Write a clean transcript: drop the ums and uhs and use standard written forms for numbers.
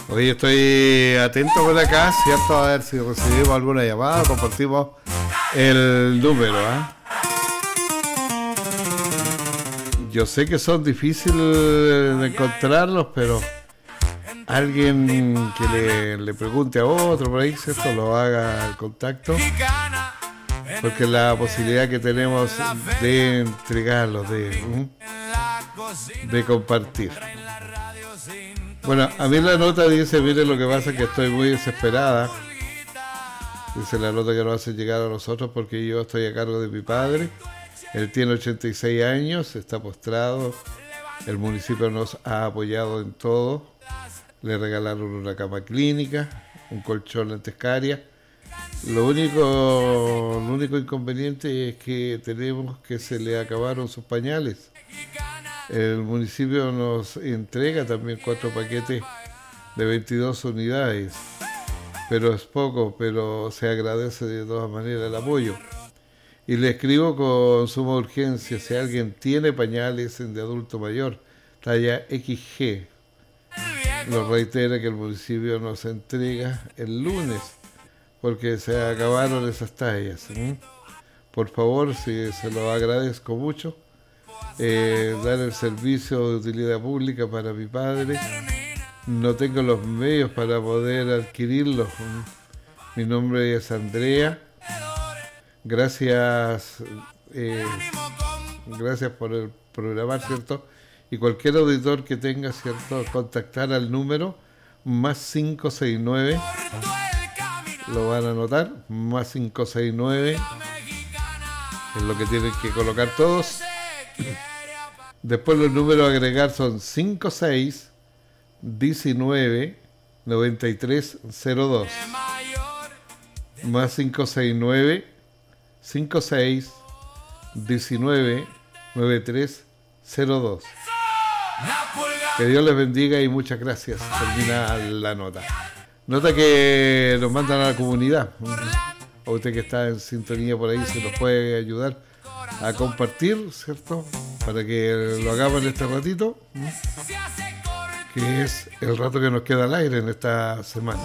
Hoy estoy atento por acá, ¿cierto? A ver si recibimos alguna llamada, compartimos el número, ¿eh? Yo sé que son difíciles de encontrarlos, pero alguien que le pregunte a otro por ahí, ¿cierto? Lo haga el contacto, porque la posibilidad que tenemos de entregarlos, de compartir. Bueno, a mí la nota dice, mire, lo que pasa es que estoy muy desesperada. Dice la nota que nos hace llegar a nosotros porque yo estoy a cargo de mi padre. Él tiene 86 años, está postrado. El municipio nos ha apoyado en todo. Le regalaron una cama clínica, un colchón antescaria. Lo único inconveniente es que tenemos que se le acabaron sus pañales. El municipio nos entrega también 4 paquetes de 22 unidades, pero es poco, pero se agradece de todas maneras el apoyo. Y le escribo con suma urgencia, si alguien tiene pañales de adulto mayor, talla XG, nos reitera que el municipio nos entrega el lunes, porque se acabaron esas tallas. Por favor, si se lo agradezco mucho. Dar el servicio de utilidad pública para mi padre. No tengo los medios para poder adquirirlos. Mi nombre es Andrea. Gracias por el programar, ¿cierto? Y cualquier auditor que tenga, ¿cierto?, contactar al número más 569. Lo van a anotar, más 569. Es lo que tienen que colocar todos. Después los números a agregar son 56 19 93 02 más 569 56 19 93 02. Que Dios les bendiga y muchas gracias. Termina la nota. Nota que nos mandan a la comunidad. A usted que está en sintonía por ahí se nos puede ayudar a compartir, ¿cierto? Para que lo hagamos en este ratito, que es el rato que nos queda al aire en esta semana.